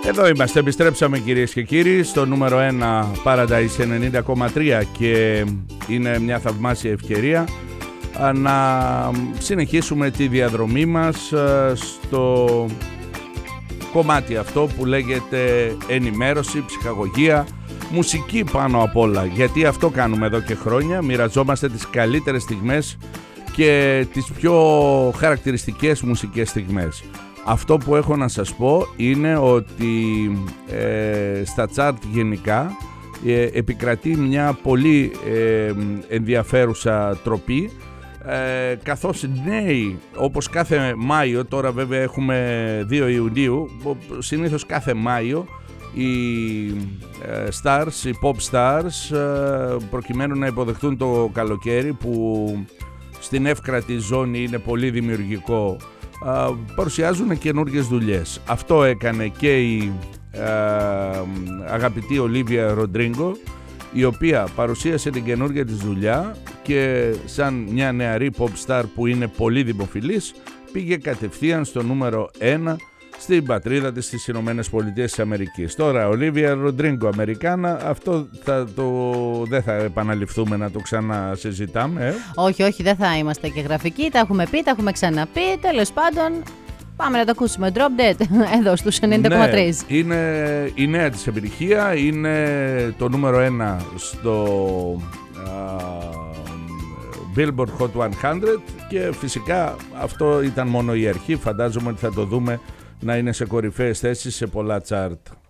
Εδώ είμαστε, επιστρέψαμε κυρίες και κύριοι στο νούμερο 1 Paradise 90,3 και είναι μια θαυμάσια ευκαιρία να συνεχίσουμε τη διαδρομή μας στο κομμάτι αυτό που λέγεται ενημέρωση, ψυχαγωγία, μουσική πάνω απ' όλα, γιατί αυτό κάνουμε εδώ και χρόνια, μοιραζόμαστε τις καλύτερες στιγμές και τις πιο χαρακτηριστικές μουσικές στιγμές. Αυτό που έχω να σας πω είναι ότι στα chart γενικά επικρατεί μια πολύ ενδιαφέρουσα τροπή, καθώς νέοι, όπως κάθε Μάιο, τώρα βέβαια έχουμε 2 Ιουνίου, συνήθως κάθε Μάιο οι stars, οι pop stars, προκειμένου να υποδεχτούν το καλοκαίρι που στην εύκρατη ζώνη είναι πολύ δημιουργικό, παρουσιάζουν καινούργιες δουλειές. Αυτό έκανε και η αγαπητή Ολίβια Ροντρίγκο, η οποία παρουσίασε την καινούργια της δουλειά και σαν μια νεαρή pop star που είναι πολύ δημοφιλής, πήγε κατευθείαν στο νούμερο 1 στην πατρίδα της, στις Ηνωμένες Πολιτείες της Αμερικής. Τώρα Ολίβια Ροντρίγκο, Αμερικάνα, αυτό δεν θα επαναληφθούμε να το ξανασυζητάμε. Όχι, δεν θα είμαστε και γραφικοί, τα έχουμε πει, τα έχουμε ξαναπεί, τέλος πάντων πάμε να το ακούσουμε. Drop Dead εδώ στους 90,3. Ναι, είναι η νέα της επιτυχία, είναι το νούμερο 1 στο Billboard Hot 100 και φυσικά αυτό ήταν μόνο η αρχή, φαντάζομαι ότι θα το δούμε να είναι σε κορυφαίες θέσεις σε πολλά chart.